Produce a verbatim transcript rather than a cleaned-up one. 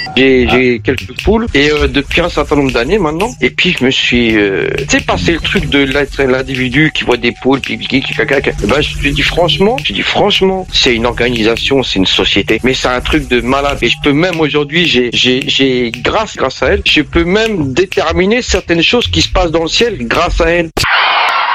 J'ai, j'ai quelques poules et euh, depuis un certain nombre d'années maintenant. Et puis je me suis, euh, tu sais, passé le truc de l'être l'individu qui voit des poules, puis qui qui caca. Ben je te dis franchement, je dis franchement, c'est une organisation, c'est une société, mais c'est un truc de malade. Et je peux même aujourd'hui, j'ai, j'ai, j'ai grâce, grâce à elle, je peux même déterminer certaines choses qui se passent dans le ciel grâce à elle.